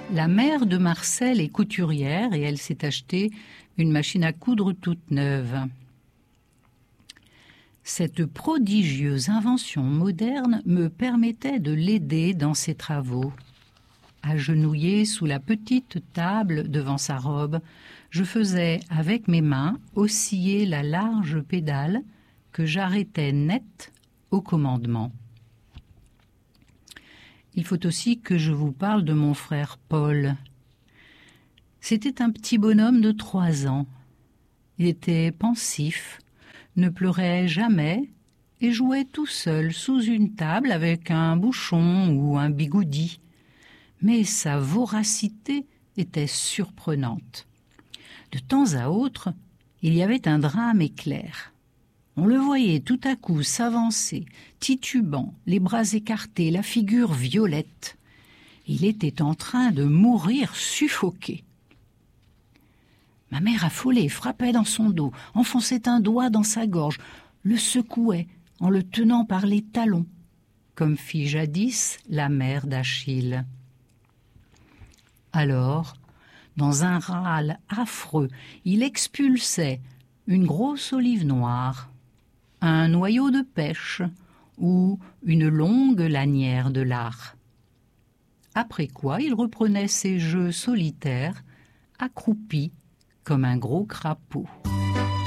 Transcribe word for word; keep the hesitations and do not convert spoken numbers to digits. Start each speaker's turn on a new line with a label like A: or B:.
A: La mère de Marcel est couturière et elle s'est achetée une machine à coudre toute neuve. Cette prodigieuse invention moderne me permettait de l'aider dans ses travaux. Agenouillée sous la petite table devant sa robe, je faisais avec mes mains osciller la large pédale que j'arrêtais net au commandement. Il faut aussi que je vous parle de mon frère Paul. C'était un petit bonhomme de trois ans. Il était pensif, ne pleurait jamais et jouait tout seul sous une table avec un bouchon ou un bigoudi. Mais sa voracité était surprenante. De temps à autre, il y avait un drame éclair. On le voyait tout à coup s'avancer, titubant, les bras écartés, la figure violette. Il était en train de mourir suffoqué. Ma mère affolée frappait dans son dos, enfonçait un doigt dans sa gorge, le secouait en le tenant par les talons, comme fit jadis la mère d'Achille. Alors, dans un râle affreux, il expulsait une grosse olive noire, un noyau de pêche ou une longue lanière de lard. Après quoi, il reprenait ses jeux solitaires, accroupi comme un gros crapaud.